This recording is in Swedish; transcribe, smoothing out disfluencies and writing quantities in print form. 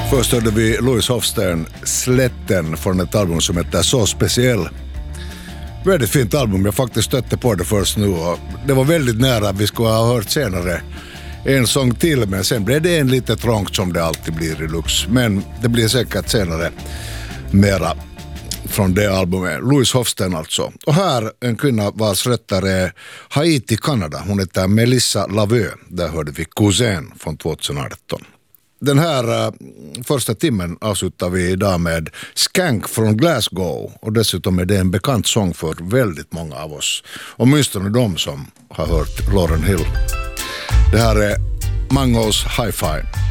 Först hörde vi Louis Hofstern Slätten från ett album som heter Så speciell. Väldigt fint album, jag faktiskt stötte på det först nu och det var väldigt nära vi skulle ha hört senare en sång till, men sen blev det en lite trångt som det alltid blir i Lux, men det blir säkert senare mera från det albumet. Louis Hofstern alltså. Och här en kvinna vars rötter är Haiti, Kanada. Hon heter Melissa Laveux. Där hörde vi Cousin från 2018. Den här första timmen avslutar vi idag med Skank från Glasgow. Och dessutom är det en bekant sång för väldigt många av oss. Åtminstone de som har hört Lauryn Hill. Det här är Mangos Hi-Fi.